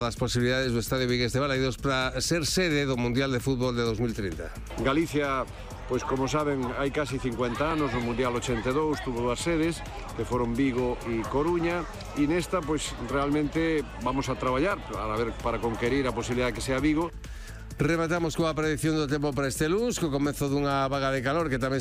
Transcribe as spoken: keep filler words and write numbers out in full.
As posibilidades do Estadio Vigués de Balaidos para ser sede do Mundial de Fútbol de dos mil trinta. Galicia, pois como saben, hai casi cincuenta anos, no Mundial ochenta e dous tuvo dúas sedes, que foron Vigo e Coruña, e nesta, pois realmente vamos a traballar para ver para conquerir a posibilidade que sea Vigo. Rematamos coa predicción do tempo para este luns, co comezo dunha vaga de calor que tamén